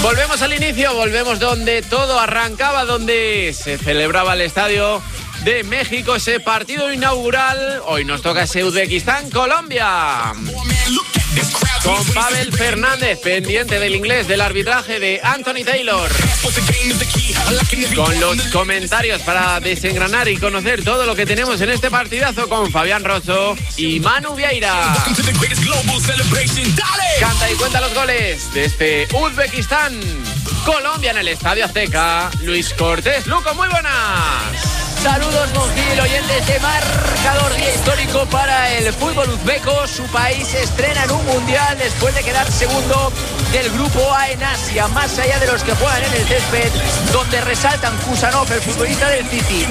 Volvemos al inicio, volvemos donde todo arrancaba, donde se celebraba el Estadio de México, ese partido inaugural. Hoy nos toca ese Uzbekistán-Colombia. Con Pavel Fernández, pendiente del inglés, del arbitraje de Anthony Taylor. Con los comentarios para desengranar y conocer todo lo que tenemos en este partidazo con Fabián Rosso y Manu Vieira. Canta y cuenta los goles de este Uzbekistán-Colombia en el Estadio Azteca. Luis Cortés. Luco, muy buenas. Saludos, Monjil, oyentes de Marcador, día histórico para el fútbol uzbeco. Su país se estrena en un mundial después de quedar segundo del grupo A en Asia, más allá de los que juegan en el césped, donde resaltan Kusanov, el futbolista del City,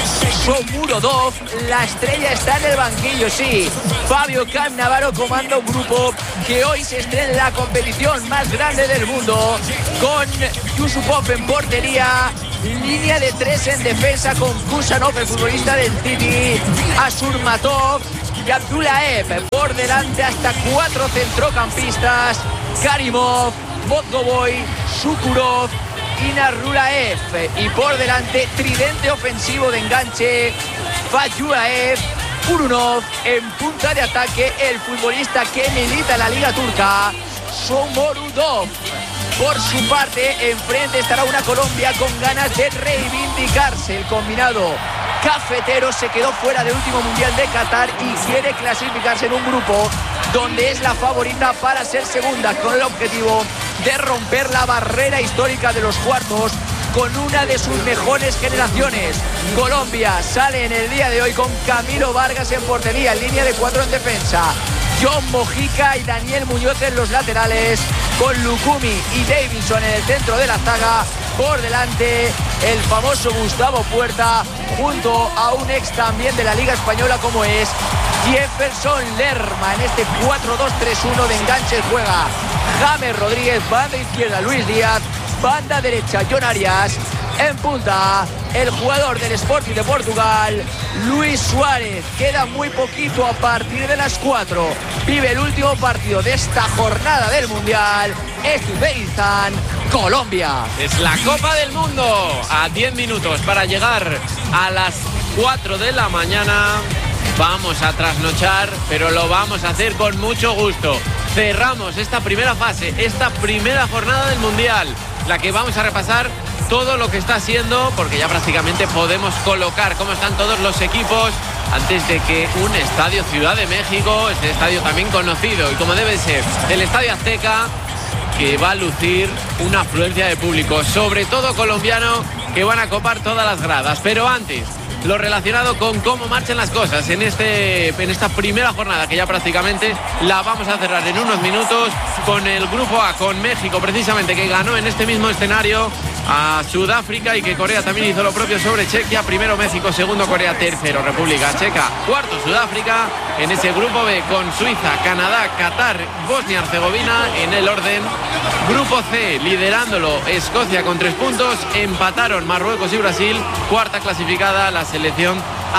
y Shomurodov, la estrella, está en el banquillo, sí. Fabio Cannavaro comanda un grupo que hoy se estrena en la competición más grande del mundo, con Yusupov en portería, línea de tres en defensa con Kusanov, el futbolista del City, Asurmatov y Abdullaev. Por delante hasta cuatro centrocampistas: Karimov, Modgoboy, Shukurov y Narulaev. Y por delante, tridente ofensivo de enganche: Fayulaev, Urunov. En punta de ataque, el futbolista que milita en la Liga Turca, Shomurodov. Por su parte, enfrente estará una Colombia con ganas de reivindicarse. El combinado cafetero se quedó fuera del último Mundial de Qatar y quiere clasificarse en un grupo donde es la favorita para ser segunda, con el objetivo de romper la barrera histórica de los cuartos con una de sus mejores generaciones. Colombia sale en el día de hoy con Camilo Vargas en portería, en línea de cuatro en defensa, John Mojica y Daniel Muñoz en los laterales, con Lukumi y Davidson en el centro de la zaga. Por delante, el famoso Gustavo Puerta, junto a un ex también de la Liga Española como es Jefferson Lerma. En este 4-2-3-1 de enganche juega James Rodríguez, banda izquierda Luis Díaz, banda derecha John Arias. En punta, el jugador del Sporting de Portugal, Luis Suárez. Queda muy poquito a partir de las 4. Vive el último partido de esta jornada del Mundial. Uzbekistán, Colombia. Es la Copa del Mundo. A 10 minutos para llegar a las 4 de la mañana. Vamos a trasnochar, pero lo vamos a hacer con mucho gusto. Cerramos esta primera fase, esta primera jornada del Mundial, la que vamos a repasar todo lo que está haciendo, porque ya prácticamente podemos colocar cómo están todos los equipos antes de que un estadio Ciudad de México, este estadio también conocido y como debe ser, el Estadio Azteca, que va a lucir una afluencia de público, sobre todo colombiano, que van a copar todas las gradas. Pero antes, lo relacionado con cómo marchan las cosas en esta primera jornada, que ya prácticamente la vamos a cerrar en unos minutos, con el grupo A, con México precisamente, que ganó en este mismo escenario a Sudáfrica, y que Corea también hizo lo propio sobre Chequia. Primero México, segundo Corea, tercero República Checa, cuarto Sudáfrica. En ese grupo B, con Suiza, Canadá, Qatar, Bosnia-Herzegovina en el orden. Grupo C, liderándolo Escocia con 3 puntos, empataron Marruecos y Brasil. Cuarta clasificada la selección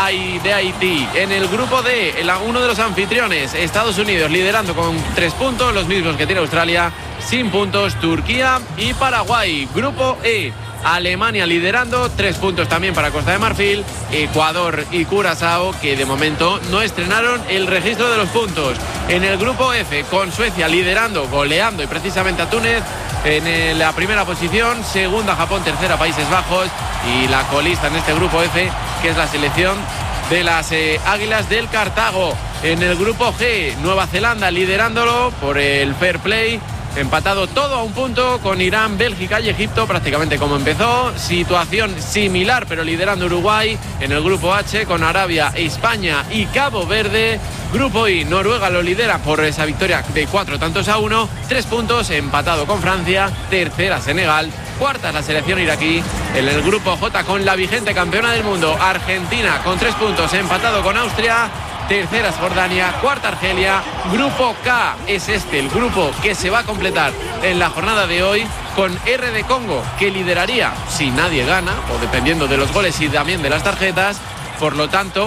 de Haití. En el grupo D, uno de los anfitriones, Estados Unidos, liderando con 3 puntos, los mismos que tiene Australia, sin puntos Turquía y Paraguay. Grupo E, Alemania liderando, 3 puntos también para Costa de Marfil, Ecuador y Curazao, que de momento no estrenaron el registro de los puntos. En el grupo F, con Suecia liderando, goleando y precisamente a Túnez en la primera posición, segunda Japón, tercera Países Bajos, y la colista en este grupo F, que es la selección de las Águilas del Cartago. En el grupo G, Nueva Zelanda liderándolo por el fair play, empatado todo a un punto con Irán, Bélgica y Egipto, prácticamente como empezó. Situación similar, pero liderando Uruguay. En el grupo H, con Arabia, España y Cabo Verde. Grupo I, Noruega lo lidera por esa victoria de 4-1, 3 puntos, empatado con Francia. Tercera Senegal, cuarta la selección iraquí. En el grupo J, con la vigente campeona del mundo, Argentina, con 3 puntos, empatado con Austria. Tercera es Jordania, cuarta Argelia. Grupo K es el grupo que se va a completar en la jornada de hoy, con RD Congo, que lideraría si nadie gana, o dependiendo de los goles y también de las tarjetas. Por lo tanto,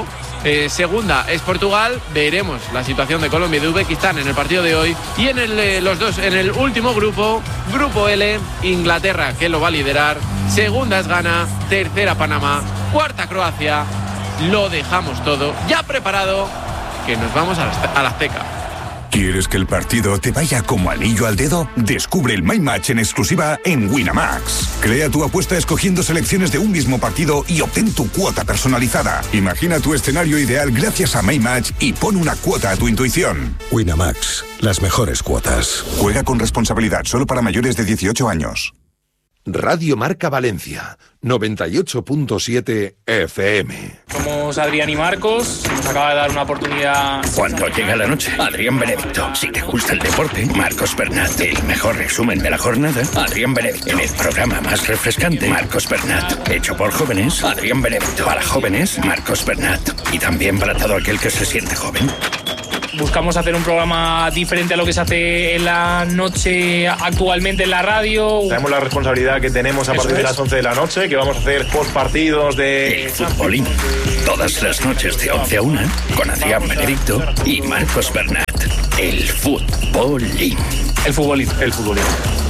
segunda es Portugal. Veremos la situación de Colombia y de Uzbekistán en el partido de hoy. Y en el último grupo, grupo L, Inglaterra, que lo va a liderar. Segunda es Ghana, tercera Panamá, cuarta Croacia. Lo dejamos todo ya preparado, que nos vamos a la Azteca. ¿Quieres que el partido te vaya como anillo al dedo? Descubre el My Match en exclusiva en Winamax. Crea tu apuesta escogiendo selecciones de un mismo partido y obtén tu cuota personalizada. Imagina tu escenario ideal gracias a My Match y pon una cuota a tu intuición. Winamax, las mejores cuotas. Juega con responsabilidad, solo para mayores de 18 años. Radio Marca Valencia, 98.7 FM. Somos Adrián y Marcos, nos acaba de dar una oportunidad. Cuando llega la noche, Adrián Benedicto. Si te gusta el deporte, Marcos Bernat. El mejor resumen de la jornada, Adrián Benedicto. En el programa más refrescante, Marcos Bernat. Hecho por jóvenes, Adrián Benedicto. Para jóvenes, Marcos Bernat. Y también para todo aquel que se siente joven. Buscamos hacer un programa diferente a lo que se hace en la noche actualmente en la radio. Sabemos la responsabilidad que tenemos a partir de las 11 de la noche, que vamos a hacer postpartidos de... El futbolín. Todas las noches de 11 a 1 con Adrián Benedicto y Marcos Bernat. El futbolín. El futbolín.